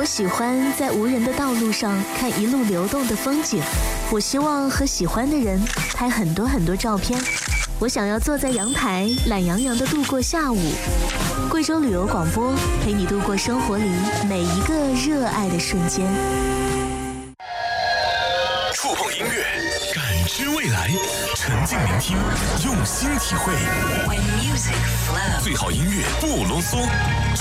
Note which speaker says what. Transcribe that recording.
Speaker 1: 喜欢在无人的道路上看一路流动的风景，我希望和喜欢的人拍很多很多照片。我想要坐在阳台，懒洋洋地度过下午。贵州旅游广播陪你度过生活里每一个热爱的瞬间。
Speaker 2: 触碰音乐，感知未来，沉浸聆听，用心体会。最好音乐不啰嗦。